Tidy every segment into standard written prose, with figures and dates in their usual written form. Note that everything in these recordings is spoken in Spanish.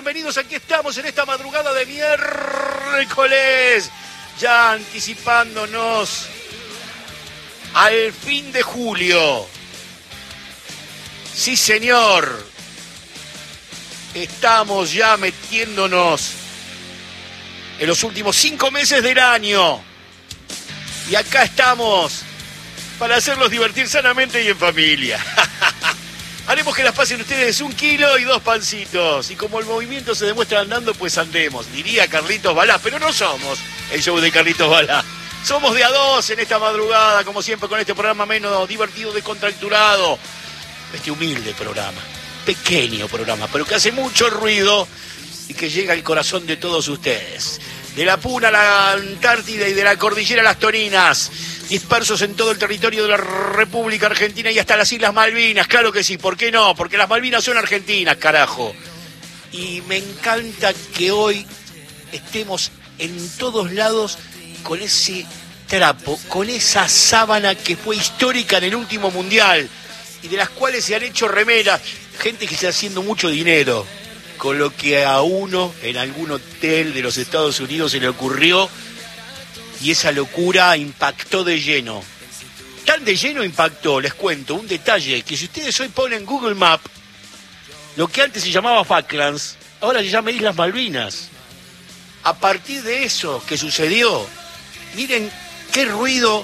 bienvenidos. Aquí estamos en esta madrugada de miércoles, ya anticipándonos al fin de julio. Sí, señor. Estamos ya metiéndonos en los últimos 5 meses del año. Y acá estamos para hacerlos divertir sanamente y en familia. Haremos que las pasen ustedes 1 kilo y 2 pancitos. Y como el movimiento se demuestra andando, pues andemos. Diría Carlitos Balá, pero no somos el show de Carlitos Balá. Somos de a dos en esta madrugada, como siempre, con este programa menos divertido, descontracturado. Este humilde programa, pequeño programa, pero que hace mucho ruido y que llega al corazón de todos ustedes. De la Puna a la Antártida y de la Cordillera a las Torinas, dispersos en todo el territorio de la República Argentina y hasta las Islas Malvinas. Claro que sí, ¿por qué no? Porque las Malvinas son argentinas, carajo. Y me encanta que hoy estemos en todos lados con ese trapo, con esa sábana que fue histórica en el último mundial y de las cuales se han hecho remeras. Gente que está haciendo mucho dinero con lo que a uno en algún hotel de los Estados Unidos se le ocurrió, y esa locura impactó de lleno. Tan de lleno impactó, les cuento un detalle, que si ustedes hoy ponen Google Maps, lo que antes se llamaba Falklands, ahora se llama Islas Malvinas. A partir de eso que sucedió, miren qué ruido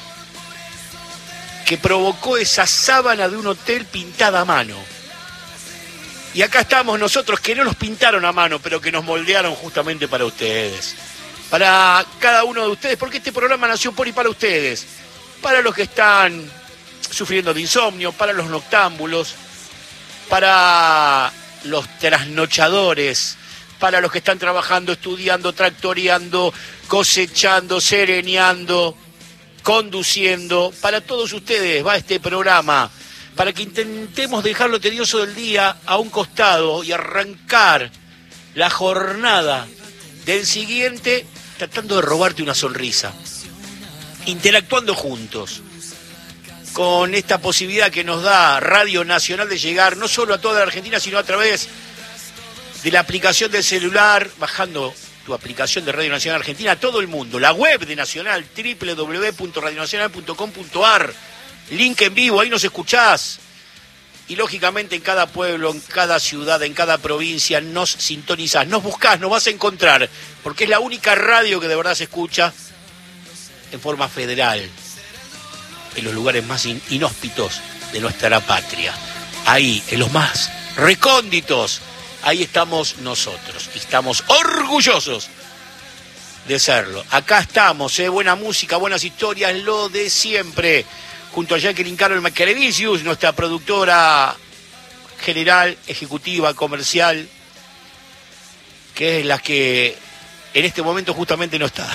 que provocó esa sábana de un hotel pintada a mano. Y acá estamos nosotros, que no nos pintaron a mano, pero que nos moldearon justamente para ustedes. Para cada uno de ustedes, porque este programa nació por y para ustedes. Para los que están sufriendo de insomnio, para los noctámbulos, para los trasnochadores, para los que están trabajando, estudiando, tractoreando, cosechando, sereneando, conduciendo. Para todos ustedes va este programa, para que intentemos dejar lo tedioso del día a un costado y arrancar la jornada del siguiente tratando de robarte una sonrisa, interactuando juntos, con esta posibilidad que nos da Radio Nacional de llegar no solo a toda la Argentina, sino a través de la aplicación del celular, bajando tu aplicación de Radio Nacional Argentina a todo el mundo, la web de Nacional, www.radionacional.com.ar, link en vivo, ahí nos escuchás. Y lógicamente en cada pueblo, en cada ciudad, en cada provincia nos sintonizás, nos buscás, nos vas a encontrar, porque es la única radio que de verdad se escucha en forma federal, en los lugares más inhóspitos de nuestra patria. Ahí, en los más recónditos, ahí estamos nosotros. Y estamos orgullosos de serlo. Acá estamos, buena música, buenas historias, lo de siempre. Junto a Jacqueline Carol Macalevicius, nuestra productora general, ejecutiva, comercial, que es la que en este momento justamente no está.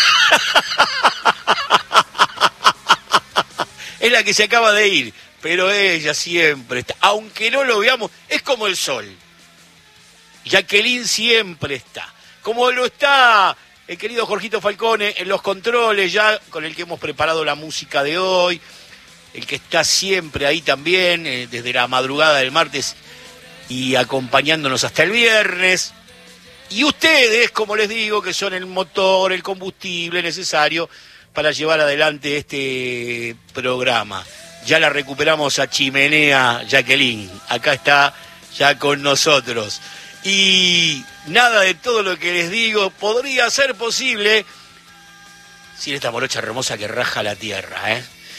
Es la que se acaba de ir, pero ella siempre está. Aunque no lo veamos, es como el sol. Jacqueline siempre está. Como lo está el querido Jorgito Falcone en los controles, ya con el que hemos preparado la música de hoy. El que está siempre ahí también, desde la madrugada del martes y acompañándonos hasta el viernes. Y ustedes, como les digo, que son el motor, el combustible necesario para llevar adelante este programa. Ya la recuperamos a Chimenea Jacqueline. Acá está ya con nosotros. Y nada de todo lo que les digo podría ser posible sin esta morocha hermosa que raja la tierra,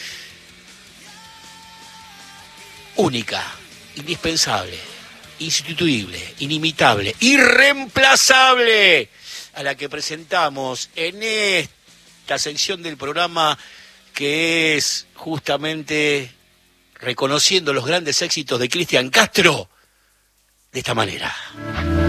Única, indispensable, insustituible, inimitable, irreemplazable, a la que presentamos en esta sección del programa que es justamente reconociendo los grandes éxitos de Cristian Castro de esta manera.